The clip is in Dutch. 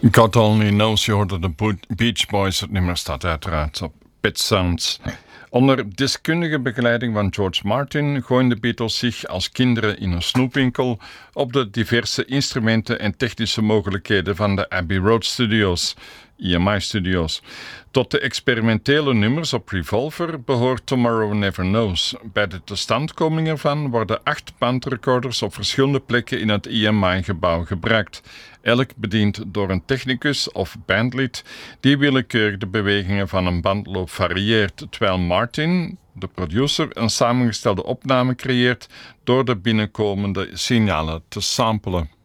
God Only Knows, je hoorde de Beach Boys. Het nummer staat uiteraard op Pet Sounds. Onder deskundige begeleiding van George Martin gooien de Beatles zich als kinderen in een snoepwinkel op de diverse instrumenten en technische mogelijkheden van de Abbey Road Studios, EMI Studios. Tot de experimentele nummers op Revolver behoort Tomorrow Never Knows. Bij de totstandkoming ervan worden 8 bandrecorders op verschillende plekken in het EMI-gebouw gebruikt. Elk bediend door een technicus of bandlid die willekeurig de bewegingen van een bandloop varieert, terwijl Martin, de producer, een samengestelde opname creëert door de binnenkomende signalen te samplen.